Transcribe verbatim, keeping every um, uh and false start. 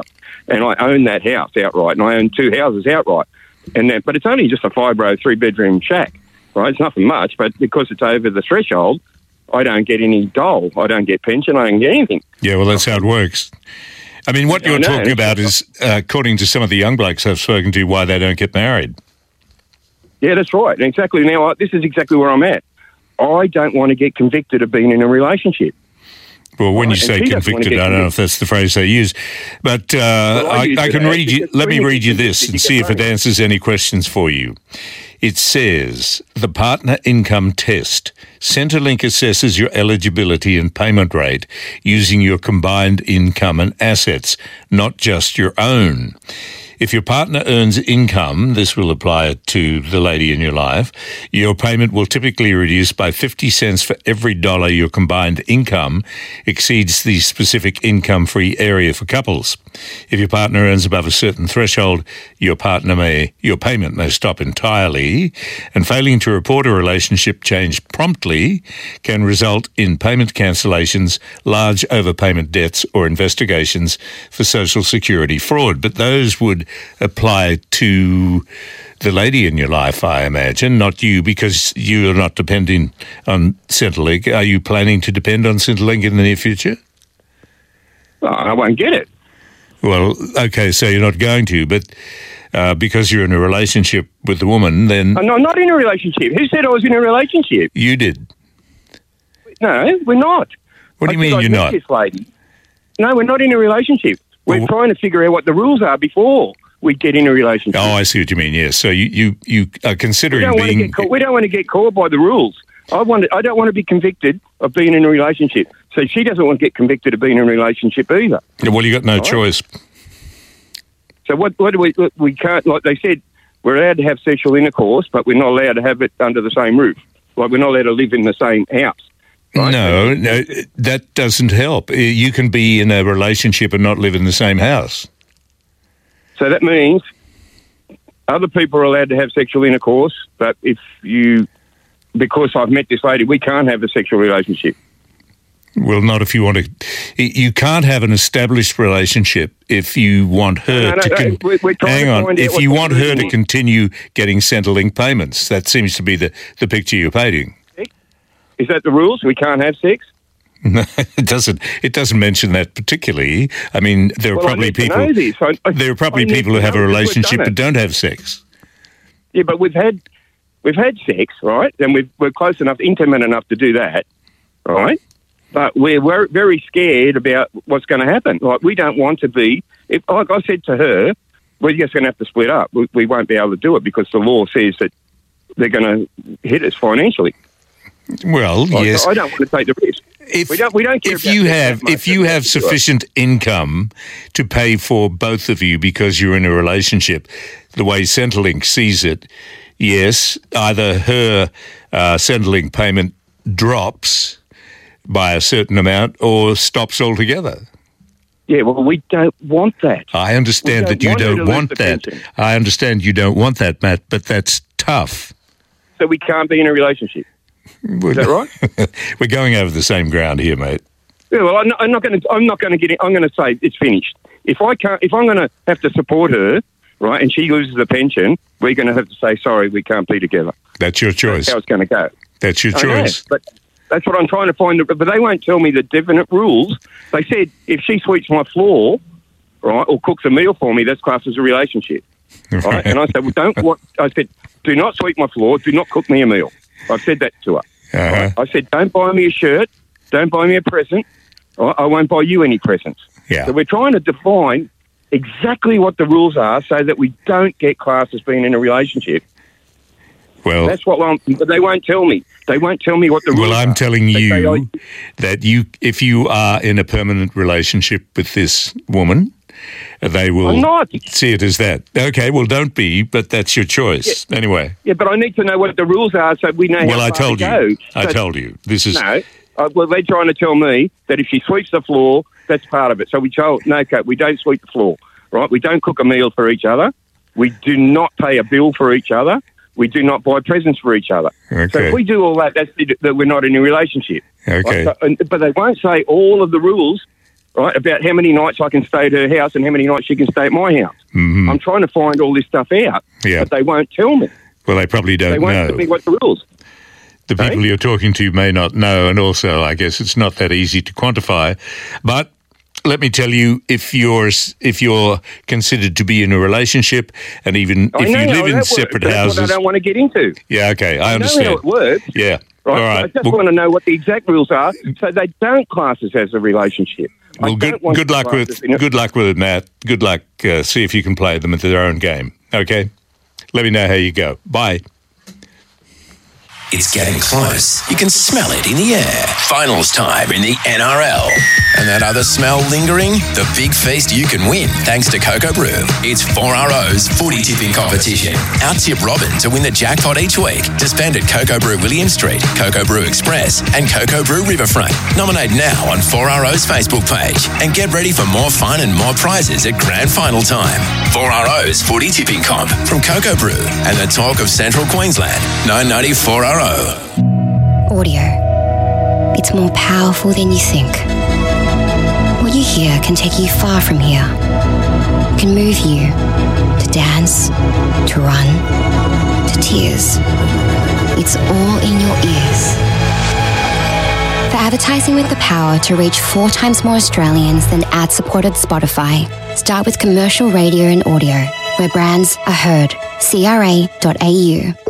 and I own that house outright, and I own two houses outright. And that, but it's only just a five-row, three-bedroom shack, right? It's nothing much, but because it's over the threshold, I don't get any dole. I don't get pension. I don't get anything. Yeah, well, that's how it works. I mean, what you're know, talking about is, uh, according to some of the young blokes I've spoken to, why they don't get married. Yeah, that's right. And exactly now, I, this is exactly where I'm at. I don't want to get convicted of being in a relationship. Well, when right? you say convicted, I don't know if that's the phrase they use, but uh, well, I, I, I can read you. Let me read you this and see if it answers any questions for you. It says, the partner income test. Centrelink assesses your eligibility and payment rate using your combined income and assets, not just your own. If your partner earns income, this will apply to the lady in your life, your payment will typically reduce by fifty cents for every dollar your combined income exceeds the specific income-free area for couples. If your partner earns above a certain threshold, your partner may, your payment may stop entirely, and failing to report a relationship change promptly can result in payment cancellations, large overpayment debts, or investigations for Social Security fraud. But those would apply to the lady in your life, I imagine, not you, because you are not depending on Centrelink. Are you planning to depend on Centrelink in the near future? Well, I won't get it. Well, okay, so you're not going to, but uh, because you're in a relationship with the woman, then... No, I'm not in a relationship. Who said I was in a relationship? You did. No, we're not. What do you I mean I you're met not? This lady. No, we're not in a relationship. We're Well, trying to figure out what the rules are before we get in a relationship. Oh, I see what you mean, yes. So you, you, you are we considering don't want to being... get caught. We don't want to get caught by the rules. I want. To, I don't want to be convicted of being in a relationship. So she doesn't want to get convicted of being in a relationship either. Well, you got no Right. choice. So what? What do we? We can't. Like they said, we're allowed to have sexual intercourse, but we're not allowed to have it under the same roof. Like we're not allowed to live in the same house. Right? No, no, that doesn't help. You can be in a relationship and not live in the same house. So that means other people are allowed to have sexual intercourse, but if you, because I've met this lady, we can't have a sexual relationship. Well, not if you want to. You can't have an established relationship if you want her No, no, to. no, Con- we're- we're trying hang to on. find out If what you the want her reason to is. continue getting Centrelink payments, that seems to be the, the picture you're painting. Is that the rules? We can't have sex? No, it doesn't. It doesn't mention that particularly. I mean, there are Well, I probably need to people. know this. I- I- there are probably I need people to who have a know because we've relationship done but it. don't have sex. Yeah, but we've had we've had sex, right? And we've, we're close enough, intimate enough to do that, right? But we're, we're very scared about what's going to happen. Like, we don't want to be... If, like I said to her, we're just going to have to split up. We, we won't be able to do it because the law says that they're going to hit us financially. Well, Like, yes. I don't want to take the risk. If, We don't- we don't care if about you that have much. if you have Let's do it. sufficient income to pay for both of you because you're in a relationship, the way Centrelink sees it, yes, either her uh, Centrelink payment drops by a certain amount or stops altogether. Yeah, well, we don't want that. I understand We that you don't want her don't to lose want the that. pension. I understand you don't want that, Matt, but that's tough. So we can't be in a relationship. Is that right? We're going over the same ground here, mate. Yeah, well, I'm not, I'm not going to. I'm not going to get. In, I'm going to say it's finished. If I can't, if I'm going to have to support her, right, and she loses the pension, we're going to have to say sorry. We can't be together. That's your choice. That's how it's going to go. That's your I know, choice. but that's what I'm trying to find. But they won't tell me the definite rules. They said if she sweeps my floor, right, or cooks a meal for me, that's classed as a relationship. Right? And I said, well, don't. What I said, do not sweep my floor. Do not cook me a meal. I've said that to her. Uh-huh. Right? I said, don't buy me a shirt. Don't buy me a present. Right? I won't buy you any presents. Yeah. So we're trying to define exactly what the rules are so that we don't get classed as being in a relationship. Well, That's what I'm, but they won't tell me. They won't tell me what the rules well, are. I'm telling They say, you "Oh, that you, if you are in a permanent relationship with this woman, they will I'm not. see it as that. Okay, well, don't be, but that's your choice. Anyway, Yeah, but I need to know what the rules are so we know how well, I far told to you. go. I So- told you. This is No. Uh, well, they're trying to tell me that if she sweeps the floor, that's part of it. So we told, no, Kate, we don't sweep the floor, right? We don't cook a meal for each other. We do not pay a bill for each other. We do not buy presents for each other. So Okay. if we do all that, that's that we're not in a relationship. Okay. Right? So- and- but they won't say all of the rules right, about how many nights I can stay at her house and how many nights she can stay at my house. Mm-hmm. I'm trying to find all this stuff out, Yeah. but they won't tell me. Well, they probably don't They won't know. tell me what the rules. The people Hey? you're talking to may not know, and also, I guess, it's not that easy to quantify. But let me tell you, if you're if you're considered to be in a relationship, and even I if know you how live in that separate works. That's houses, what I don't want to get into. yeah, okay, I, I know understand. how it works. Yeah, Right? all right. I just Well, want to know what the exact rules are, so they don't class us as a relationship. I well, good don't want good to luck class with us in a- good luck with it, Matt. Good luck. Uh, see if you can play them at their own game. Okay, let me know how you go. Bye. It's getting close. You can smell it in the air. Finals time in the N R L. And that other smell lingering? The big feast you can win thanks to Cocoa Brew. It's four R O's footy tipping competition. Out-tip Robin to win the jackpot each week to spend at Cocoa Brew William Street, Cocoa Brew Express and Cocoa Brew Riverfront. Nominate now on four R O's Facebook page and get ready for more fun and more prizes at grand final time. four R O's footy tipping comp from Cocoa Brew and the talk of Central Queensland. nine ninety four R O. Audio. It's more powerful than you think. What you hear can take you far from here. Can move you to dance, to run, to tears. It's all in your ears. For advertising with the power to reach four times more Australians than ad-supported Spotify, start with commercial radio and audio, where brands are heard. C R A dot A U.